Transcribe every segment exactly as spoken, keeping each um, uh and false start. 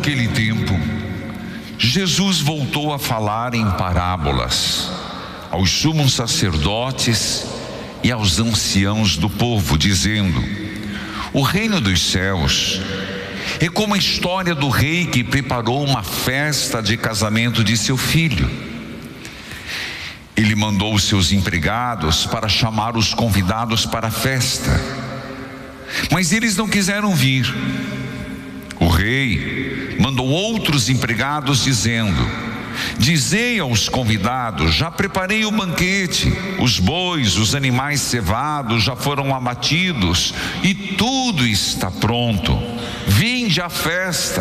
aquele tempo, Jesus voltou a falar em parábolas aos sumos sacerdotes e aos anciãos do povo, dizendo: o reino dos céus é como a história do rei que preparou uma festa de casamento de seu filho. Ele mandou os seus empregados para chamar os convidados para a festa, mas eles não quiseram vir. O rei mandou outros empregados dizendo: dizei aos convidados, já preparei o banquete, os bois, os animais cevados já foram abatidos e tudo está pronto, vinde à festa.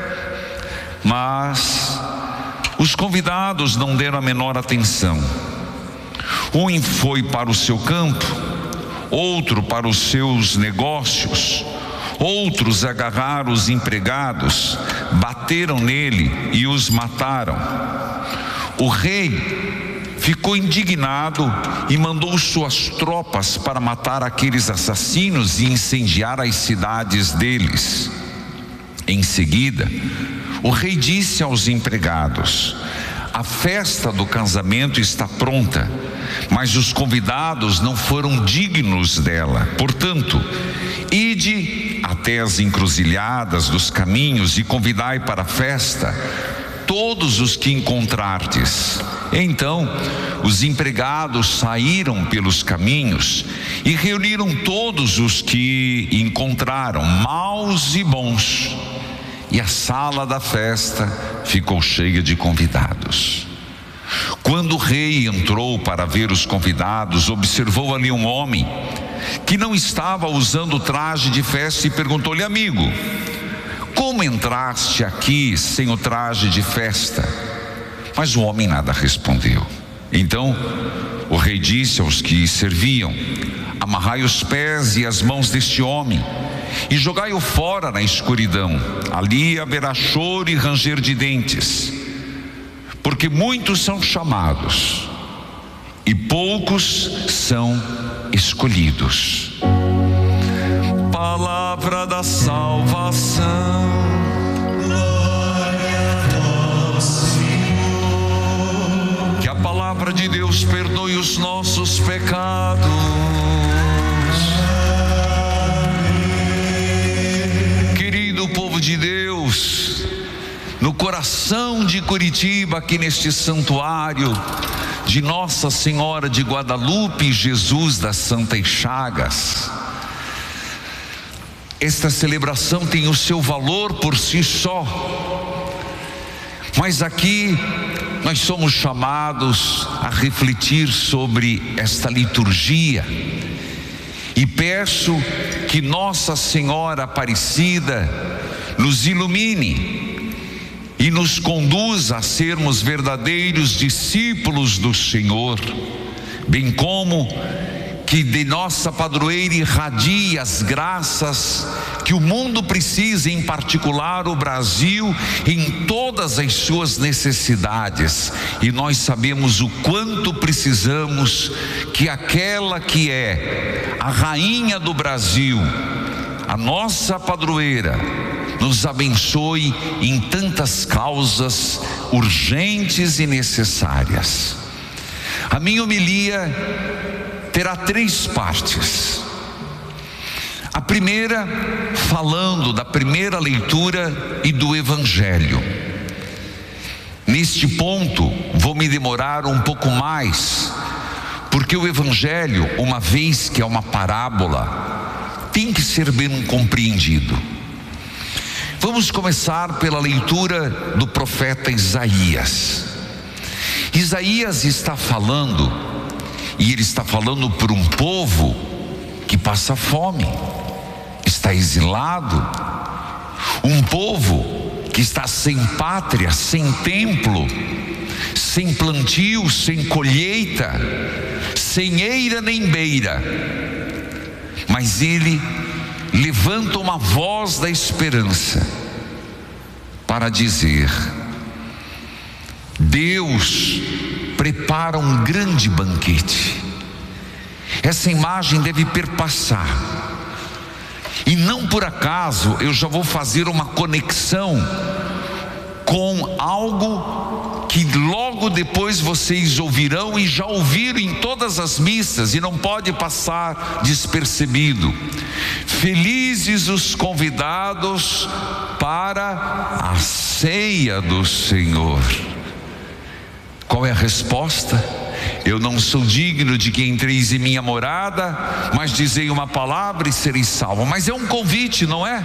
Mas os convidados não deram a menor atenção. Um foi para o seu campo, outro para os seus negócios, outros agarraram os empregados, bateram nele e os mataram. O rei ficou indignado e mandou suas tropas para matar aqueles assassinos e incendiar as cidades deles. Em seguida, o rei disse aos empregados: a festa do casamento está pronta, mas os convidados não foram dignos dela. Portanto, ide até as encruzilhadas dos caminhos e convidai para a festa todos os que encontrardes. Então, os empregados saíram pelos caminhos e reuniram todos os que encontraram, maus e bons. E a sala da festa ficou cheia de convidados. Quando o rei entrou para ver os convidados, observou ali um homem que não estava usando traje de festa e perguntou-lhe: amigo, como entraste aqui sem o traje de festa? Mas o homem nada respondeu. Então o rei disse aos que serviam: amarrai os pés e as mãos deste homem e jogai-o fora na escuridão. Ali haverá choro e ranger de dentes, porque muitos são chamados e poucos são escolhidos. Palavra da salvação. Glória a vós, Senhor. Que a palavra de Deus perdoe os nossos pecados. Povo de Deus, no coração de Curitiba, aqui neste santuário de Nossa Senhora de Guadalupe e Jesus das Santas Chagas, esta celebração tem o seu valor por si só, mas aqui nós somos chamados a refletir sobre esta liturgia. E peço que Nossa Senhora Aparecida nos ilumine e nos conduza a sermos verdadeiros discípulos do Senhor, bem como que de nossa padroeira irradie as graças que o mundo precisa, em particular o Brasil, em todas as suas necessidades. E nós sabemos o quanto precisamos que aquela que é a rainha do Brasil, a nossa padroeira, nos abençoe em tantas causas urgentes e necessárias. A minha homilia terá três partes. A primeira, falando da primeira leitura e do Evangelho. Neste ponto, vou me demorar um pouco mais, porque o Evangelho, uma vez que é uma parábola, tem que ser bem compreendido. Vamos começar pela leitura do profeta Isaías. Isaías está falando, e ele está falando por um povo que passa fome, está exilado, um povo que está sem pátria, sem templo, sem plantio, sem colheita, sem eira nem beira. Mas ele levanta uma voz da esperança para dizer: Deus prepara um grande banquete. Essa imagem deve perpassar, e não por acaso eu já vou fazer uma conexão com algo que logo depois vocês ouvirão e já ouviram em todas as missas e não pode passar despercebido. Felizes os convidados para a ceia do Senhor. Qual é a resposta? Eu não sou digno de que entreis em minha morada, mas dizei uma palavra e sereis salvos. Mas é um convite, não é?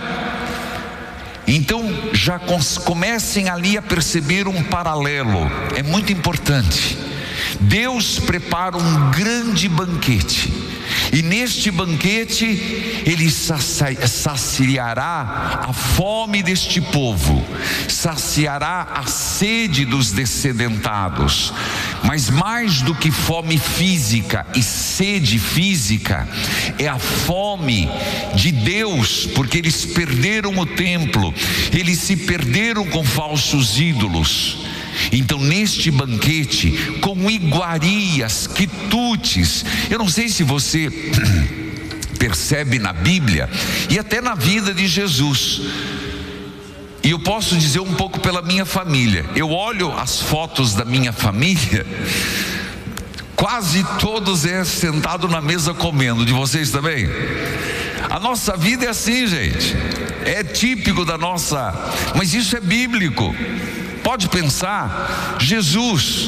Então já comecem ali a perceber um paralelo. É muito importante. Deus prepara um grande banquete, e neste banquete Ele saciará a fome deste povo, saciará a sede dos dessedentados. Mas mais do que fome física e sede física, é a fome de Deus, porque eles perderam o templo, eles se perderam com falsos ídolos. Então neste banquete, com iguarias, quitutes, eu não sei se você percebe na Bíblia e até na vida de Jesus, e eu posso dizer um pouco pela minha família. Eu olho as fotos da minha família, quase todos é sentado na mesa comendo. De vocês também? A nossa vida é assim, gente, é típico da nossa, mas isso é bíblico. Pode pensar, Jesus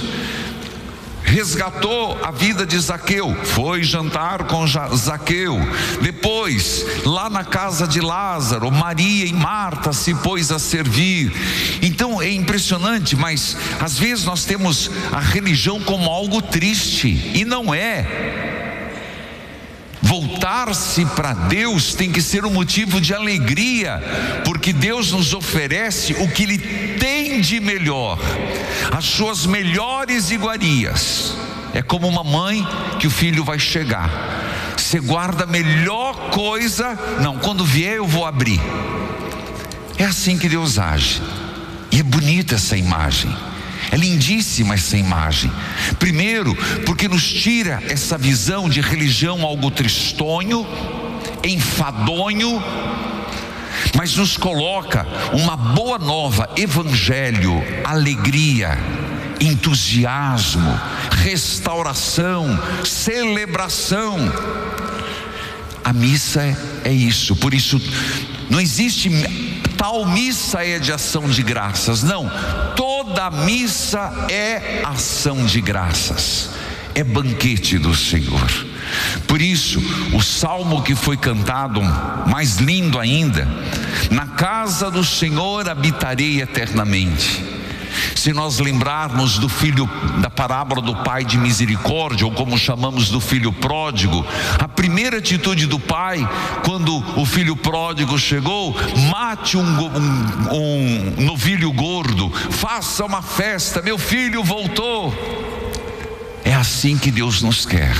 resgatou a vida de Zaqueu, foi jantar com Zaqueu. Depois, lá na casa de Lázaro, Maria e Marta se pôs a servir. Então é impressionante, mas às vezes nós temos a religião como algo triste, e não é. Voltar-se para Deus tem que ser um motivo de alegria, porque Deus nos oferece o que Ele tem de melhor, as suas melhores iguarias. É como uma mãe que o filho vai chegar, você guarda a melhor coisa. Não, quando vier eu vou abrir. É assim que Deus age, e é bonita essa imagem. É lindíssima essa imagem. Primeiro, porque nos tira essa visão de religião algo tristonho, enfadonho, mas nos coloca uma boa nova, evangelho, alegria, entusiasmo, restauração, celebração. A missa é, é isso. Por isso não existe tal missa é de ação de graças, não. Toda missa é ação de graças, é banquete do Senhor. Por isso o salmo que foi cantado, mais lindo ainda: na casa do Senhor habitarei eternamente. Se nós lembrarmos do filho, da parábola do pai de misericórdia, ou como chamamos do filho pródigo, a primeira atitude do pai, quando o filho pródigo chegou: mate um, um, um novilho gordo, faça uma festa, meu filho voltou. É assim que Deus nos quer.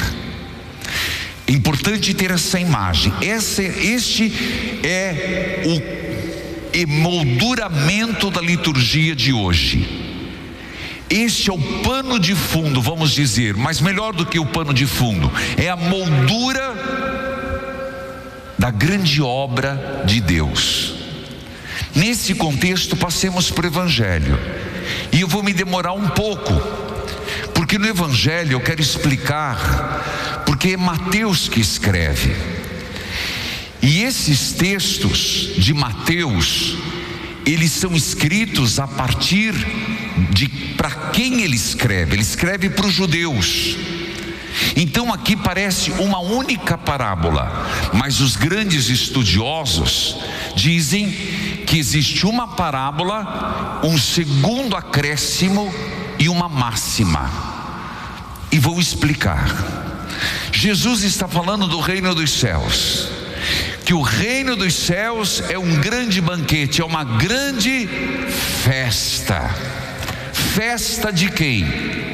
É importante ter essa imagem. Essa, este é o emolduramento da liturgia de hoje. Este é o pano de fundo, vamos dizer, mas melhor do que o pano de fundo, é a moldura da grande obra de Deus. Nesse contexto, passemos para o Evangelho, e eu vou me demorar um pouco, porque no Evangelho eu quero explicar, porque é Mateus que escreve, e esses textos de Mateus, eles são escritos a partir de para quem ele escreve. Ele escreve para os judeus. Então aqui parece uma única parábola, mas os grandes estudiosos dizem que existe uma parábola, um segundo acréscimo e uma máxima. E vou explicar. Jesus está falando do reino dos céus, que o reino dos céus é um grande banquete, é uma grande festa. Festa de quem?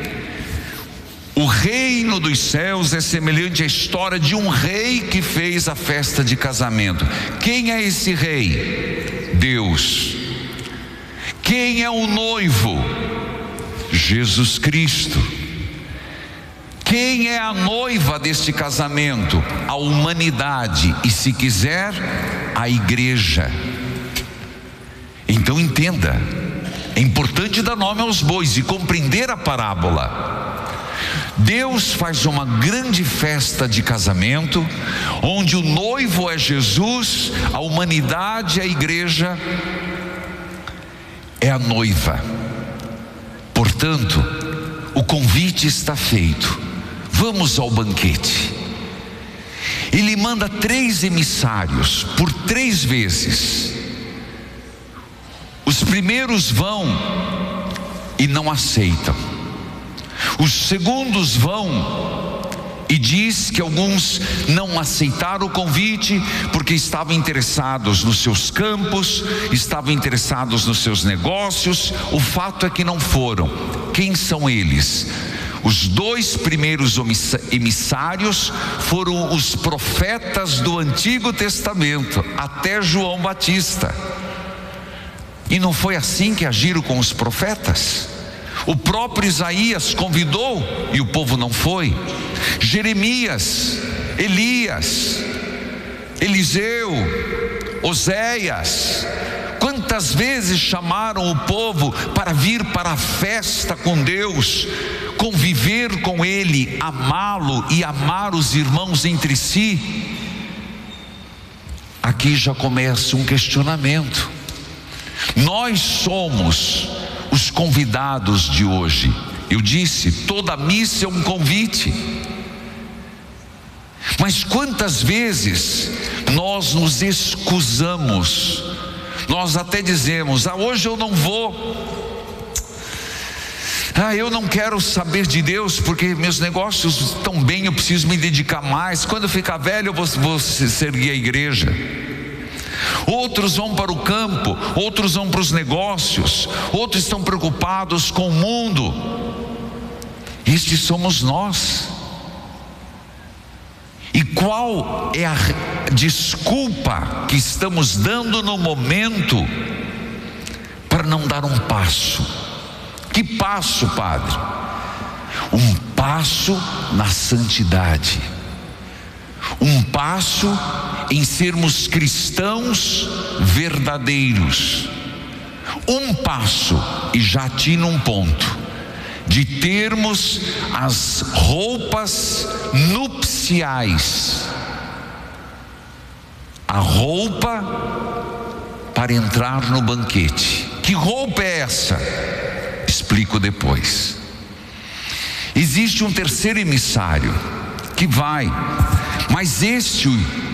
O reino dos céus é semelhante à história de um rei que fez a festa de casamento. Quem é esse rei? Deus. Quem é o noivo? Jesus Cristo. Quem é a noiva deste casamento? A humanidade, e se quiser, a igreja. Então entenda, é É importante dar nome aos bois e compreender a parábola. Deus faz uma grande festa de casamento, onde o noivo é Jesus, a humanidade, a igreja é a noiva. Portanto, o convite está feito. Vamos ao banquete. Ele manda três emissários por três vezes. Os primeiros vão e não aceitam. Os segundos vão e diz que alguns não aceitaram o convite porque estavam interessados nos seus campos, estavam interessados nos seus negócios. O fato é que não foram. Quem são eles? Os dois primeiros emissários foram os profetas do Antigo Testamento, até João Batista. E não foi assim que agiram com os profetas? O próprio Isaías convidou e o povo não foi. Jeremias, Elias, Eliseu, Oséias, quantas vezes chamaram o povo para vir para a festa com Deus, conviver com Ele, amá-lo e amar os irmãos entre si? Aqui já começa um questionamento. Nós somos os convidados de hoje. Eu disse, toda missa é um convite. Mas quantas vezes nós nos excusamos? Nós até dizemos: ah, hoje eu não vou. Ah, eu não quero saber de Deus porque meus negócios estão bem, eu preciso me dedicar mais. Quando eu ficar velho eu vou, vou servir a igreja. Outros vão para o campo, outros vão para os negócios, outros estão preocupados com o mundo. Estes somos nós. E qual é a desculpa que estamos dando no momento para não dar um passo? Que passo, Padre? Um passo na santidade. Um passo em sermos cristãos verdadeiros. Um passo, e já atino um ponto, de termos as roupas nupciais. A roupa para entrar no banquete. Que roupa é essa? Explico depois. Existe um terceiro emissário que vai, mas este